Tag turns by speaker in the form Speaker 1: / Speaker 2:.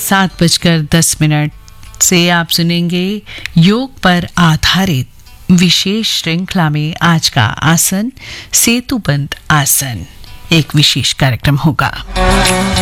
Speaker 1: 7:10 से आप सुनेंगे योग पर आधारित विशेष श्रृंखला में आज का आसन सेतुबंद आसन एक विशेष कार्यक्रम होगा।